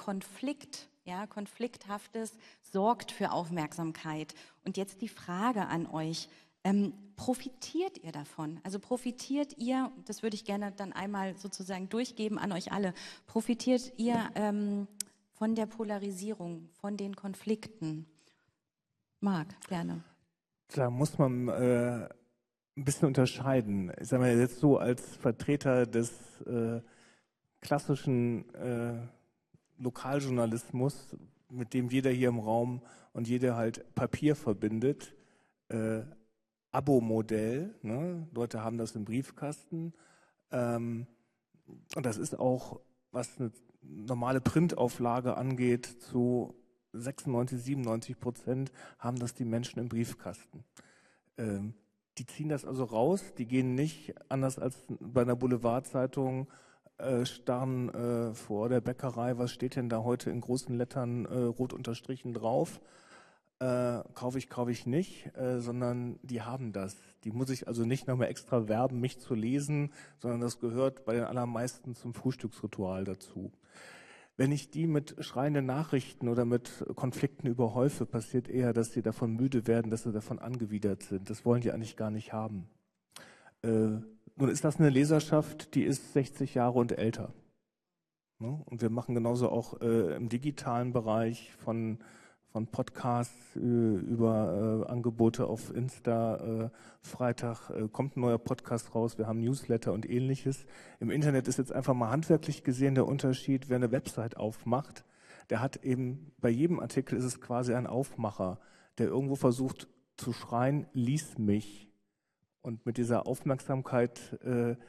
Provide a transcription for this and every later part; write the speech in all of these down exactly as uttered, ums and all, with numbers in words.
Konflikt, ja, Konflikthaftes sorgt für Aufmerksamkeit. Und jetzt die Frage an euch, ähm, profitiert ihr davon? Also profitiert ihr, das würde ich gerne dann einmal sozusagen durchgeben an euch alle, profitiert ihr ähm, von der Polarisierung, von den Konflikten? Marc, gerne. Da muss man äh, ein bisschen unterscheiden. Ich sage mal jetzt so als Vertreter des äh, klassischen äh, Lokaljournalismus, mit dem jeder hier im Raum und jeder halt Papier verbindet, äh, Abo-Modell, ne? Leute haben das im Briefkasten ähm, und das ist auch, was eine normale Printauflage angeht, zu sechsundneunzig, siebenundneunzig Prozent haben das die Menschen im Briefkasten. Ähm, die ziehen das also raus, die gehen nicht, anders als bei einer Boulevardzeitung, äh, starren äh, vor der Bäckerei, was steht denn da heute in großen Lettern äh, rot unterstrichen drauf, äh, kaufe ich, kaufe ich nicht, äh, sondern die haben das. Die muss ich also nicht nochmal extra werben, mich zu lesen, sondern das gehört bei den allermeisten zum Frühstücksritual dazu. Wenn ich die mit schreienden Nachrichten oder mit Konflikten überhäufe, passiert eher, dass sie davon müde werden, dass sie davon angewidert sind. Das wollen die eigentlich gar nicht haben. Äh, nun ist das eine Leserschaft, die ist sechzig Jahre und älter. Ne? Und wir machen genauso auch äh, im digitalen Bereich von von Podcasts äh, über äh, Angebote auf Insta. Äh, Freitag äh, kommt ein neuer Podcast raus, wir haben Newsletter und ähnliches. Im Internet ist jetzt einfach mal handwerklich gesehen der Unterschied, wer eine Website aufmacht, der hat eben, bei jedem Artikel ist es quasi ein Aufmacher, der irgendwo versucht zu schreien, lies mich. Und mit dieser Aufmerksamkeit äh,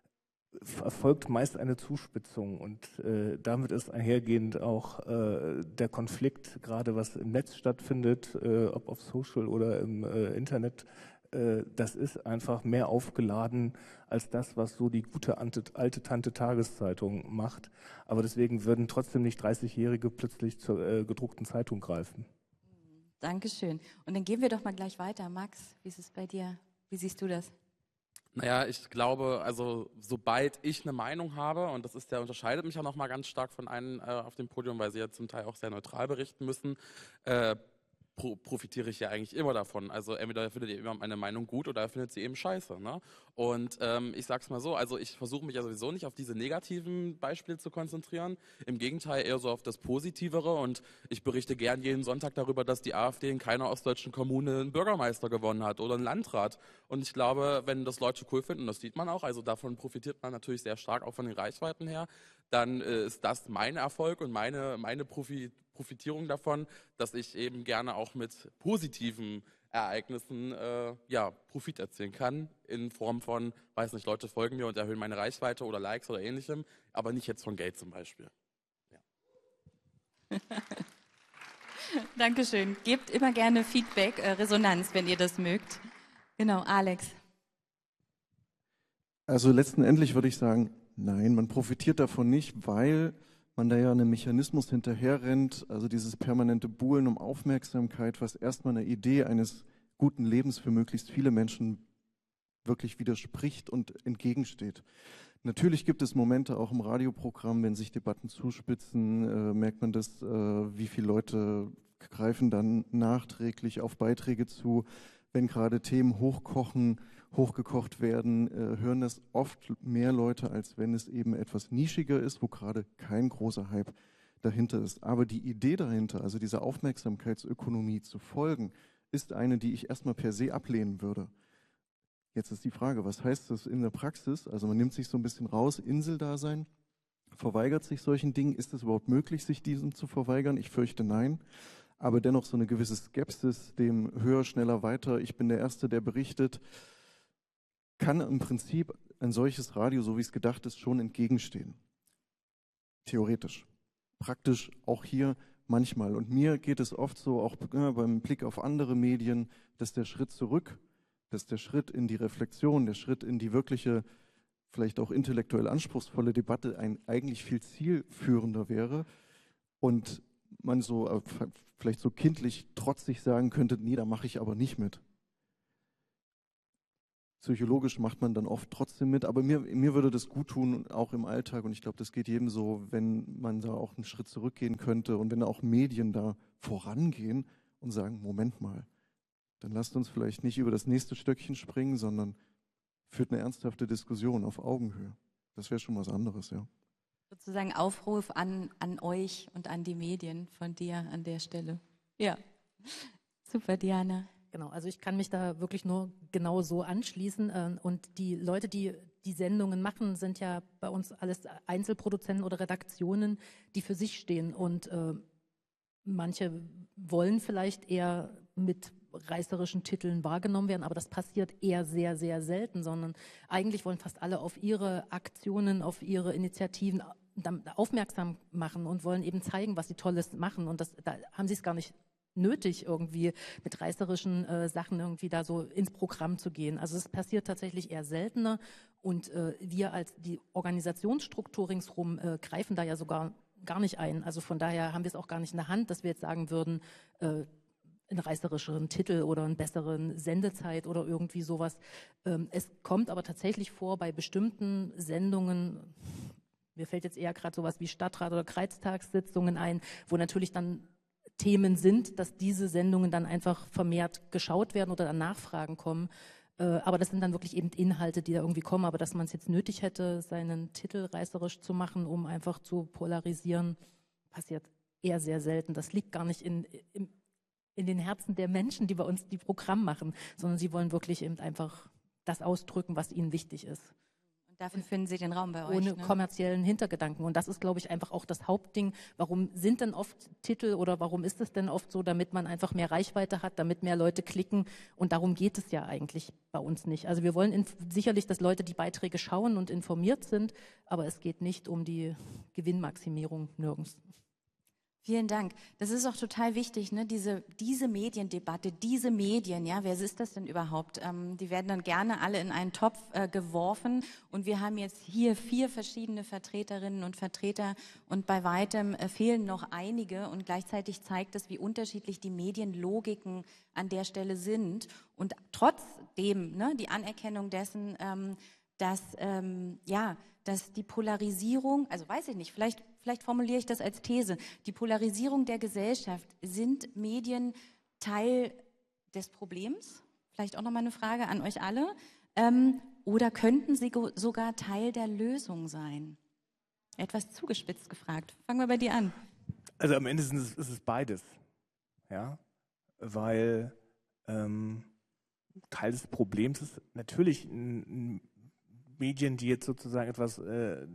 erfolgt meist eine Zuspitzung und äh, damit ist einhergehend auch äh, der Konflikt, gerade was im Netz stattfindet, äh, ob auf Social oder im äh, Internet, äh, das ist einfach mehr aufgeladen als das, was so die gute alte, alte Tante Tageszeitung macht. Aber deswegen würden trotzdem nicht dreißigjährige plötzlich zur äh, gedruckten Zeitung greifen. Dankeschön. Und dann gehen wir doch mal gleich weiter. Max, wie ist es bei dir? Wie siehst du das? Naja, ich glaube, also sobald ich eine Meinung habe, und das ist, der unterscheidet mich ja nochmal ganz stark von einem äh, auf dem Podium, weil sie ja zum Teil auch sehr neutral berichten müssen, äh, pro, profitiere ich ja eigentlich immer davon. Also entweder findet ihr immer meine Meinung gut oder findet sie eben scheiße. Ne? Und ähm, ich sag's mal so, also ich versuche mich ja sowieso nicht auf diese negativen Beispiele zu konzentrieren, im Gegenteil eher so auf das Positivere, und ich berichte gern jeden Sonntag darüber, dass die AfD in keiner ostdeutschen Kommune einen Bürgermeister gewonnen hat oder einen Landrat. Und ich glaube, wenn das Leute cool finden, das sieht man auch, also davon profitiert man natürlich sehr stark, auch von den Reichweiten her, dann äh, ist das mein Erfolg und meine, meine Profi Profitierung davon, dass ich eben gerne auch mit positiven Ereignissen äh, ja, Profit erzielen kann, in Form von, weiß nicht, Leute folgen mir und erhöhen meine Reichweite oder Likes oder ähnlichem, aber nicht jetzt von Geld zum Beispiel. Ja. Dankeschön. Gebt immer gerne Feedback, äh, Resonanz, wenn ihr das mögt. Genau, Alex. Also letztendlich würde ich sagen, nein, man profitiert davon nicht, weil man da ja einem Mechanismus hinterherrennt, also dieses permanente Buhlen um Aufmerksamkeit, was erstmal einer Idee eines guten Lebens für möglichst viele Menschen wirklich widerspricht und entgegensteht. Natürlich gibt es Momente auch im Radioprogramm, wenn sich Debatten zuspitzen, äh, merkt man das, äh, wie viele Leute greifen dann nachträglich auf Beiträge zu, wenn gerade Themen hochkochen, hochgekocht werden, äh, hören das oft mehr Leute, als wenn es eben etwas nischiger ist, wo gerade kein großer Hype dahinter ist. Aber die Idee dahinter, also dieser Aufmerksamkeitsökonomie zu folgen, ist eine, die ich erstmal per se ablehnen würde. Jetzt ist die Frage, was heißt das in der Praxis? Also man nimmt sich so ein bisschen raus, Inseldasein, verweigert sich solchen Dingen. Ist es überhaupt möglich, sich diesem zu verweigern? Ich fürchte nein. Aber dennoch so eine gewisse Skepsis, dem höher, schneller, weiter, ich bin der Erste, der berichtet, kann im Prinzip ein solches Radio, so wie es gedacht ist, schon entgegenstehen. Theoretisch. Praktisch auch hier manchmal. Und mir geht es oft so, auch beim Blick auf andere Medien, dass der Schritt zurück, dass der Schritt in die Reflexion, der Schritt in die wirkliche, vielleicht auch intellektuell anspruchsvolle Debatte ein eigentlich viel zielführender wäre und man so vielleicht so kindlich trotzig sagen könnte, nee, da mache ich aber nicht mit. Psychologisch macht man dann oft trotzdem mit, aber mir, mir würde das gut tun, auch im Alltag, und ich glaube, das geht jedem so, wenn man da auch einen Schritt zurückgehen könnte und wenn auch Medien da vorangehen und sagen, Moment mal, dann lasst uns vielleicht nicht über das nächste Stöckchen springen, sondern führt eine ernsthafte Diskussion auf Augenhöhe. Das wäre schon was anderes, ja. Sozusagen Aufruf an, an euch und an die Medien von dir an der Stelle. Ja, super, Diana. Genau, also ich kann mich da wirklich nur genau so anschließen. äh, Und die Leute, die die Sendungen machen, sind ja bei uns alles Einzelproduzenten oder Redaktionen, die für sich stehen. Und äh, manche wollen vielleicht eher mit reißerischen Titeln wahrgenommen werden, aber das passiert eher sehr, sehr selten, sondern eigentlich wollen fast alle auf ihre Aktionen, auf ihre Initiativen aufmerksam machen und wollen eben zeigen, was sie Tolles machen. Und das, da haben sie es gar nicht nötig, irgendwie mit reißerischen äh, Sachen irgendwie da so ins Programm zu gehen. Also es passiert tatsächlich eher seltener und äh, wir als die Organisationsstruktur ringsherum äh, greifen da ja sogar gar nicht ein. Also von daher haben wir es auch gar nicht in der Hand, dass wir jetzt sagen würden, äh, einen reißerischeren Titel oder einen besseren Sendezeit oder irgendwie sowas. Ähm, es kommt aber tatsächlich vor bei bestimmten Sendungen, mir fällt jetzt eher gerade sowas wie Stadtrat- oder Kreistagssitzungen ein, wo natürlich dann Themen sind, dass diese Sendungen dann einfach vermehrt geschaut werden oder dann Nachfragen kommen. Äh, aber das sind dann wirklich eben Inhalte, die da irgendwie kommen. Aber dass man es jetzt nötig hätte, seinen Titel reißerisch zu machen, um einfach zu polarisieren, passiert eher sehr selten. Das liegt gar nicht in, in, in den Herzen der Menschen, die bei uns die Programm machen, sondern sie wollen wirklich eben einfach das ausdrücken, was ihnen wichtig ist. Dafür finden Sie den Raum bei euch. Ohne ne? kommerziellen Hintergedanken. Und das ist, glaube ich, einfach auch das Hauptding. Warum sind denn oft Titel oder warum ist es denn oft so, damit man einfach mehr Reichweite hat, damit mehr Leute klicken? Und darum geht es ja eigentlich bei uns nicht. Also wir wollen in, sicherlich, dass Leute die Beiträge schauen und informiert sind, aber es geht nicht um die Gewinnmaximierung nirgends. Vielen Dank. Das ist auch total wichtig, ne? Diese, diese Mediendebatte, diese Medien, ja, wer ist das denn überhaupt? Ähm, die werden dann gerne alle in einen Topf äh, geworfen und wir haben jetzt hier vier verschiedene Vertreterinnen und Vertreter und bei weitem äh, fehlen noch einige und gleichzeitig zeigt es, wie unterschiedlich die Medienlogiken an der Stelle sind und trotzdem, ne, die Anerkennung dessen, ähm, dass, ähm, ja, dass die Polarisierung, also weiß ich nicht, vielleicht, vielleicht formuliere ich das als These, die Polarisierung der Gesellschaft, sind Medien Teil des Problems? Vielleicht auch nochmal eine Frage an euch alle. Ähm, oder könnten sie sogar Teil der Lösung sein? Etwas zugespitzt gefragt. Fangen wir bei dir an. Also am Ende ist es, ist es beides, ja, weil ähm, Teil des Problems ist natürlich ein, ein Medien, die jetzt sozusagen etwas, äh,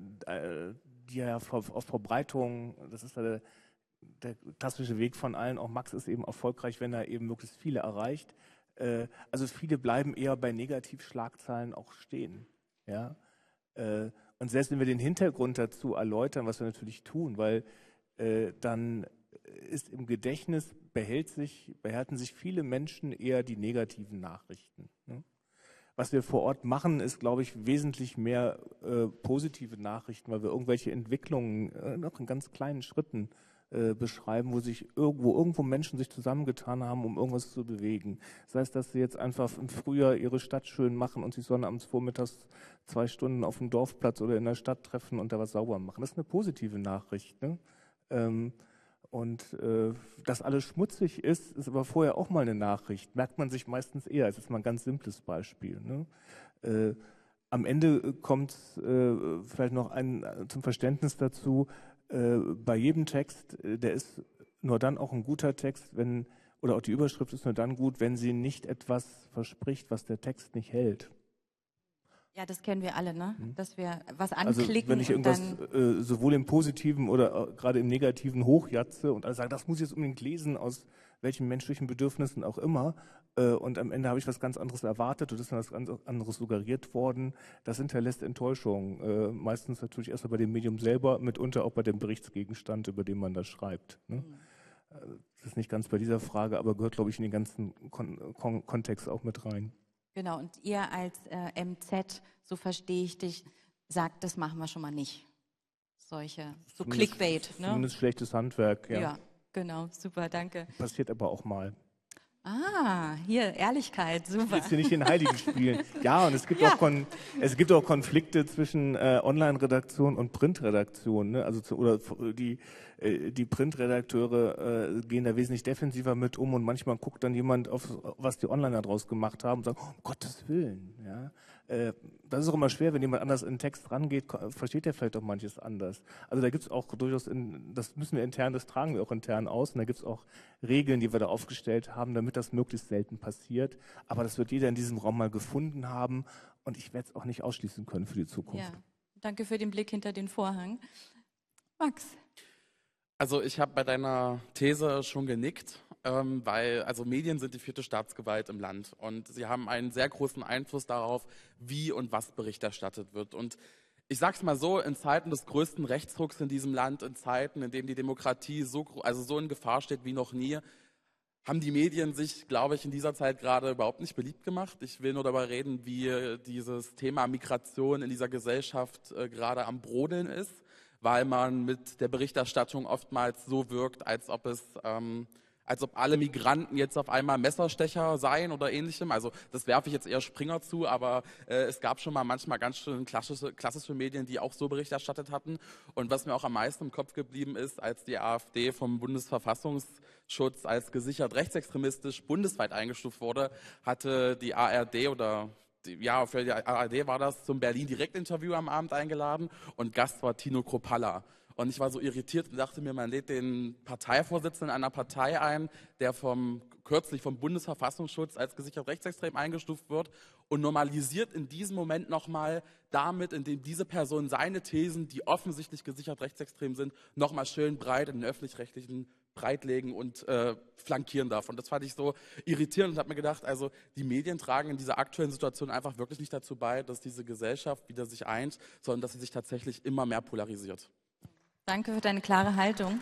die ja auf, auf Verbreitung, das ist ja der, der klassische Weg von allen, auch Max ist eben erfolgreich, wenn er eben möglichst viele erreicht. Äh, also viele bleiben eher bei Negativschlagzeilen auch stehen. Ja? Äh, und selbst wenn wir den Hintergrund dazu erläutern, was wir natürlich tun, weil äh, dann ist im Gedächtnis, behält sich, behalten sich viele Menschen eher die negativen Nachrichten. Ne? Was wir vor Ort machen, ist, glaube ich, wesentlich mehr äh, positive Nachrichten, weil wir irgendwelche Entwicklungen äh, noch in ganz kleinen Schritten äh, beschreiben, wo sich irgendwo, irgendwo Menschen sich zusammengetan haben, um irgendwas zu bewegen. Das heißt, dass sie jetzt einfach im Frühjahr ihre Stadt schön machen und sich sonnabends vormittags zwei Stunden auf dem Dorfplatz oder in der Stadt treffen und da was sauber machen. Das ist eine positive Nachricht. Ne? Ähm, Und äh, dass alles schmutzig ist, ist aber vorher auch mal eine Nachricht. Merkt man sich meistens eher. Das ist mal ein ganz simples Beispiel. Ne? Äh, am Ende kommt äh, vielleicht noch ein, zum Verständnis dazu, äh, bei jedem Text, äh, der ist nur dann auch ein guter Text, wenn, oder auch die Überschrift ist nur dann gut, wenn sie nicht etwas verspricht, was der Text nicht hält. Ja, das kennen wir alle, ne? Dass wir was Also anklicken wenn ich und irgendwas dann äh, sowohl im Positiven oder äh, gerade im Negativen hochjatze und alle sagen, das muss ich jetzt unbedingt lesen, aus welchen menschlichen Bedürfnissen auch immer, äh, und am Ende habe ich was ganz anderes erwartet und ist dann was ganz anderes suggeriert worden, das hinterlässt Enttäuschung. Äh, meistens natürlich erst mal bei dem Medium selber, mitunter auch bei dem Berichtsgegenstand, über den man das schreibt. Ne? Mhm. Das ist nicht ganz bei dieser Frage, aber gehört, glaube ich, in den ganzen Kon Kon Kontext auch mit rein. Genau, und ihr als äh, M Z, so verstehe ich dich, sagt, das machen wir schon mal nicht. Solche, so Zumindest, Clickbait. Ne? Zumindest schlechtes Handwerk, ja. Ja, genau, super, danke. Passiert aber auch mal. Ah, hier, Ehrlichkeit, Ich super. will jetzt hier nicht den Heiligen spielen. Ja, und es gibt, Ja. auch, Kon es gibt auch Konflikte zwischen äh, Online-Redaktion und Printredaktion. Ne? Also zu, oder die, äh, die Printredakteure äh, gehen da wesentlich defensiver mit um und manchmal guckt dann jemand auf, was die Onliner daraus gemacht haben und sagt, um Gottes Willen. Ja? Äh, das ist auch immer schwer, wenn jemand anders in den Text rangeht, versteht er vielleicht auch manches anders. Also da gibt es auch durchaus, in, das müssen wir intern, das tragen wir auch intern aus und da gibt es auch Regeln, die wir da aufgestellt haben, damit das möglichst selten passiert. Aber das wird jeder in diesem Raum mal gefunden haben und ich werde es auch nicht ausschließen können für die Zukunft. Ja, danke für den Blick hinter den Vorhang. Max. Also ich habe bei deiner These schon genickt, ähm, weil also Medien sind die vierte Staatsgewalt im Land und sie haben einen sehr großen Einfluss darauf, wie und was Bericht erstattet wird. Und ich sage es mal so, in Zeiten des größten Rechtsrucks in diesem Land, in Zeiten, in denen die Demokratie so, also so in Gefahr steht wie noch nie, haben die Medien sich, glaube ich, in dieser Zeit gerade überhaupt nicht beliebt gemacht. Ich will nur darüber reden, wie dieses Thema Migration in dieser Gesellschaft äh, gerade am Brodeln ist, weil man mit der Berichterstattung oftmals so wirkt, als ob es, ähm, als ob alle Migranten jetzt auf einmal Messerstecher seien oder ähnlichem. Also das werfe ich jetzt eher Springer zu, aber äh, es gab schon mal manchmal ganz schön klassische, klassische Medien, die auch so Bericht erstattet hatten. Und was mir auch am meisten im Kopf geblieben ist, als die AfD vom Bundesverfassungsschutz als gesichert rechtsextremistisch bundesweit eingestuft wurde, hatte die A R D oder ja, für die A R D war das zum Berlin-Direktinterview am Abend eingeladen und Gast war Tino Kropalla. Und ich war so irritiert und dachte mir, man lädt den Parteivorsitzenden einer Partei ein, der vom, kürzlich vom Bundesverfassungsschutz als gesichert rechtsextrem eingestuft wird und normalisiert in diesem Moment nochmal damit, indem diese Person seine Thesen, die offensichtlich gesichert rechtsextrem sind, nochmal schön breit in den öffentlich-rechtlichen breitlegen und äh, flankieren darf. Und das fand ich so irritierend und habe mir gedacht, also die Medien tragen in dieser aktuellen Situation einfach wirklich nicht dazu bei, dass diese Gesellschaft wieder sich eint, sondern dass sie sich tatsächlich immer mehr polarisiert. Danke für deine klare Haltung.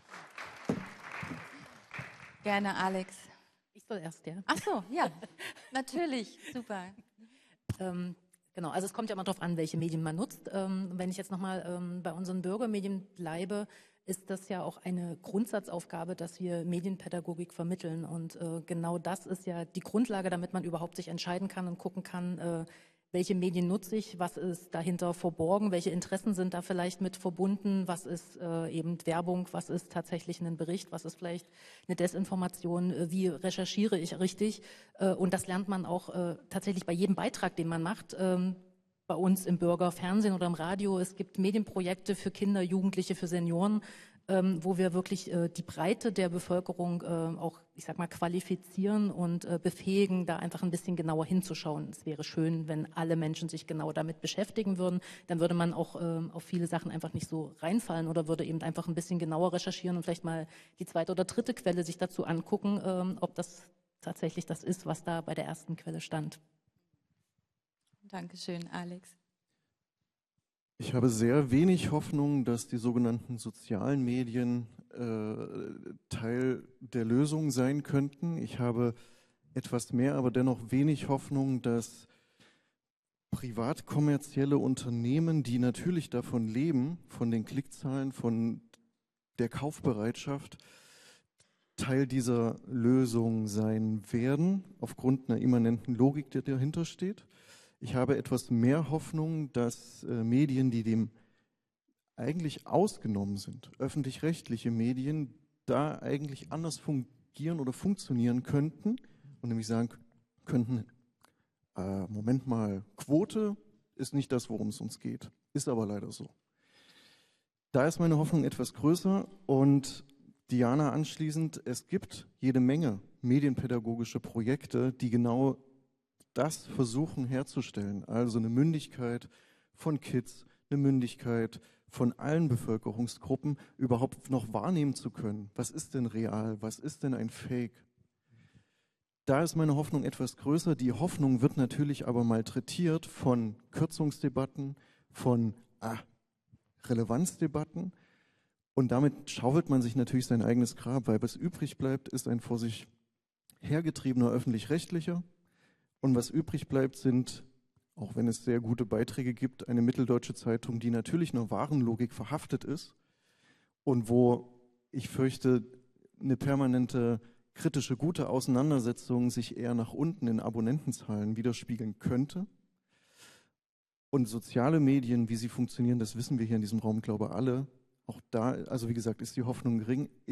Gerne, Alex. Ich soll erst, ja. Ach so, ja, natürlich, super. Ähm, genau, also es kommt ja immer darauf an, welche Medien man nutzt. Ähm, wenn ich jetzt nochmal ähm, bei unseren Bürgermedien bleibe, ist das ja auch eine Grundsatzaufgabe, dass wir Medienpädagogik vermitteln. Und äh, genau das ist ja die Grundlage, damit man überhaupt sich entscheiden kann und gucken kann, äh, welche Medien nutze ich, was ist dahinter verborgen, welche Interessen sind da vielleicht mit verbunden, was ist äh, eben Werbung, was ist tatsächlich ein Bericht, was ist vielleicht eine Desinformation, äh, wie recherchiere ich richtig. Äh, und das lernt man auch äh, tatsächlich bei jedem Beitrag, den man macht. Ähm, bei uns im Bürgerfernsehen oder im Radio. Es gibt Medienprojekte für Kinder, Jugendliche, für Senioren, ähm, wo wir wirklich äh, die Breite der Bevölkerung äh, auch, ich sag mal, qualifizieren und äh, befähigen, da einfach ein bisschen genauer hinzuschauen. Es wäre schön, wenn alle Menschen sich genau damit beschäftigen würden. Dann würde man auch äh, auf viele Sachen einfach nicht so reinfallen oder würde eben einfach ein bisschen genauer recherchieren und vielleicht mal die zweite oder dritte Quelle sich dazu angucken, äh, ob das tatsächlich das ist, was da bei der ersten Quelle stand. Dankeschön, Alex. Ich habe sehr wenig Hoffnung, dass die sogenannten sozialen Medien äh, Teil der Lösung sein könnten. Ich habe etwas mehr, aber dennoch wenig Hoffnung, dass privat-kommerzielle Unternehmen, die natürlich davon leben, von den Klickzahlen, von der Kaufbereitschaft, Teil dieser Lösung sein werden, aufgrund einer immanenten Logik, die dahinter steht. Ich habe etwas mehr Hoffnung, dass äh, Medien, die dem eigentlich ausgenommen sind, öffentlich-rechtliche Medien, da eigentlich anders fungieren oder funktionieren könnten und nämlich sagen könnten, äh, Moment mal, Quote ist nicht das, worum es uns geht. Ist aber leider so. Da ist meine Hoffnung etwas größer und Diana anschließend, es gibt jede Menge medienpädagogische Projekte, die genau das versuchen herzustellen. Also eine Mündigkeit von Kids, eine Mündigkeit von allen Bevölkerungsgruppen überhaupt noch wahrnehmen zu können. Was ist denn real? Was ist denn ein Fake? Da ist meine Hoffnung etwas größer. Die Hoffnung wird natürlich aber malträtiert von Kürzungsdebatten, von ah, Relevanzdebatten. Und damit schaufelt man sich natürlich sein eigenes Grab, weil was übrig bleibt, ist ein vor sich hergetriebener öffentlich-rechtlicher. Und was übrig bleibt, sind, auch wenn es sehr gute Beiträge gibt, eine mitteldeutsche Zeitung, die natürlich einer wahren Logik verhaftet ist und wo ich fürchte, eine permanente kritische, gute Auseinandersetzung sich eher nach unten in Abonnentenzahlen widerspiegeln könnte. Und soziale Medien, wie sie funktionieren, das wissen wir hier in diesem Raum, glaube ich, alle. Auch da, also wie gesagt, ist die Hoffnung gering.